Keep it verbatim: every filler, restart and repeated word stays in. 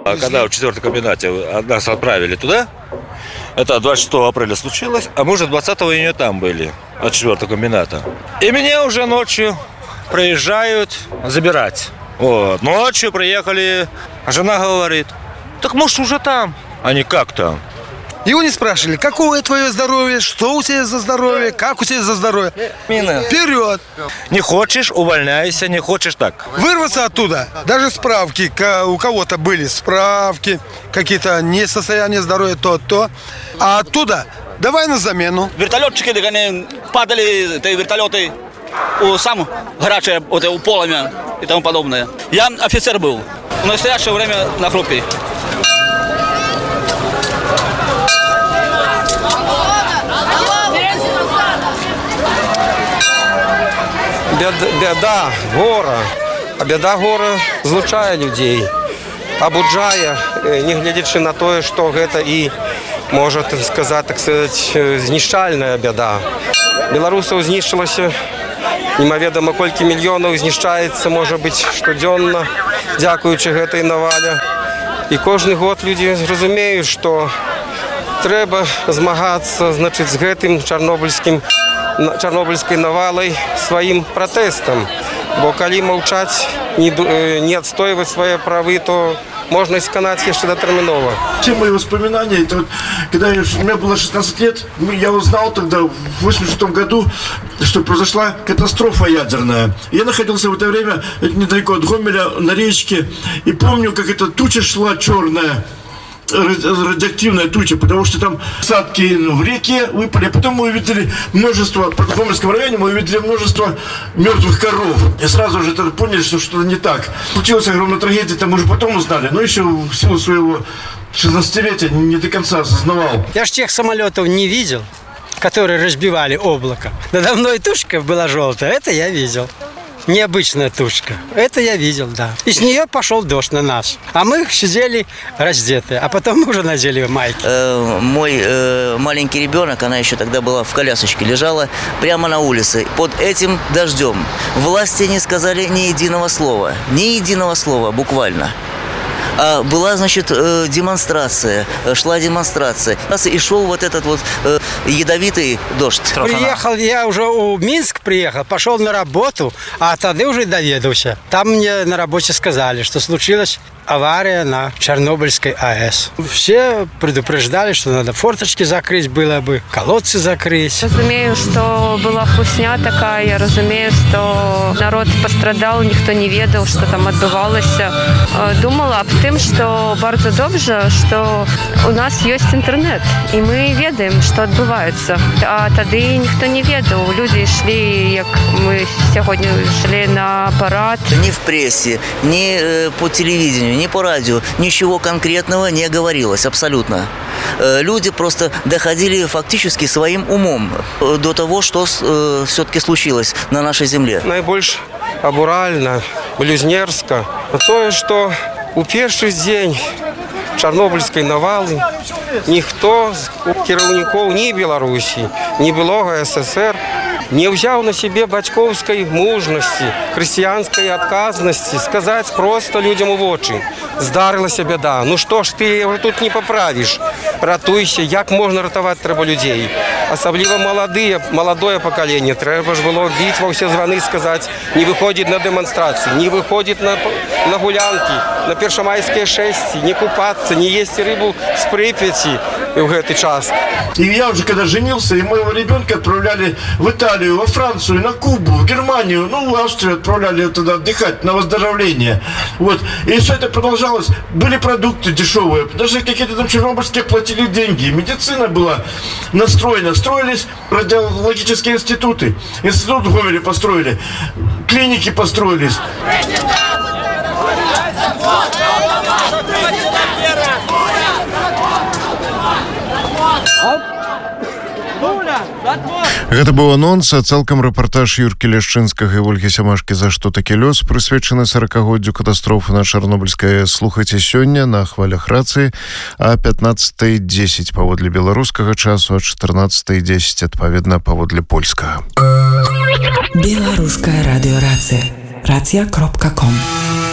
А когда в четвертом комбинате нас отправили туда, это двадцать шестого апреля случилось, а мы уже двадцатого июня там были, от четвертого комбината. И меня уже ночью приезжают забирать. Вот. Ночью приехали, а жена говорит, так может уже там, а не как там. Его не спрашивали, какое твое здоровье, что у тебя за здоровье, как у тебя за здоровье. Мина. Вперед! Не хочешь, увольняйся, не хочешь так. Вырваться оттуда, даже справки, у кого-то были справки, какие-то несостояния здоровья, то-то. А оттуда давай на замену. Вертолетчики, они падали, эти вертолеты у сам горячее, вот, у полымя и тому подобное. Я офицер был, в настоящее время на группе. Беда гора, а беда гора злучає людей, абуджає, не глядячи на те, що це і, можна сказати, так сказати, знищальна беда. Білорусів знищилося, немаведомо кілька мільйонів знищається, може бути, щоденно, дякуючи цій навалі. І кожен год люди розуміють, що треба змагатися, значить, з цим чорнобильським Чорнобильською навалою своїм протестом. Бо коли мовчать, не, не відстоювати свої права, то можно сканать еще дотерминово. Все мои воспоминания, это вот, когда я, у меня было шестнадцать лет, я узнал тогда, в восемьдесят шестом году, что произошла катастрофа ядерная. Я находился в это время недалеко от Гомеля, на речке, и помню, как эта туча шла черная, радиоактивная туча, потому что там осадки в реке выпали, а потом мы увидели множество, в Гомельском районе мы увидели множество мертвых коров. И сразу же поняли, что что-то не так. Случилась огромная трагедия, там уже потом узнали, но еще в силу своего шестнадцатилетия не до конца осознавал. Я ж тех самолетов не видел, которые разбивали облако. Надо мной тушка была желтая, это я видел. Необычная тушка. Это я видел, да. Из нее пошел дождь на нас. А мы сидели раздетые. А потом мы уже надели майки. Э, мой э, маленький ребенок, она еще тогда была в колясочке, лежала прямо на улице под этим дождем. Власти не сказали ни единого слова. Ни единого слова, буквально. А была, значит, демонстрация, шла демонстрация. И шел вот этот вот ядовитый дождь. Приехал, я уже у Минск приехал, пошел на работу, а тогда уже доведался. Там мне на работе сказали, что случилась авария на Чернобыльской АЭС. Все предупреждали, что надо форточки закрыть было бы, колодцы закрыть. Разумею, что была хрусня такая, разумею, что народ пострадал, никто не ведал, что там отбывалось. Думала об тем, что bardzo добре, что у нас есть интернет, и мы ведаем, что отбывается. А тогда никто не ведал. Люди шли, как мы сегодня шли на парад. Ни в прессе, ни по телевидению, ни по радио ничего конкретного не говорилось, абсолютно. Люди просто доходили фактически своим умом до того, что э, все-таки случилось на нашей земле. Найбольш абурально, блюзнерско то, что у перший день Чорнобильської навали ніхто з керівників ні Білорусі, ні былога СССР не взяв на себе батьковської мужності, християнської відказності, сказати просто людям у очі: здарилася біда, ну що ж, ти його тут не поправиш, ратуйся, як можна рятувати треба людей. Особливо молоді, молодое покоління, треба ж було бити во всі звони, сказати: не виходить на демонстрації, не виходить на, на гулянки, на першомайське шествие, не купатися, не їсти рибу з Прип'яті в этот час. И я уже когда женился, и моего ребенка отправляли в Италию, во Францию, на Кубу, в Германию, ну, в Австрию отправляли туда отдыхать, на выздоровление. Вот. И все это продолжалось. Были продукты дешевые, даже какие-то там чернобыльские платили деньги. Медицина была настроена. Строились радиологические институты. Институт в Гомеле построили, клиники построились. Гэта быў анонс, а цалкам рэпартаж Юркі Ляшчынскага і Ольгі Сямашкі «За што такі лёс», прысвечаны саракагоддзю катастрофы на Чарнобыльскай АЭС. Слухайце сёння на хвалях рацыі а пятнадцатай дзесяць паводле беларускага часу, а чатырнаццатай дзесяць адпаведна паводле польскага. Беларуская радыёрацыя. Рацыя кропка ком.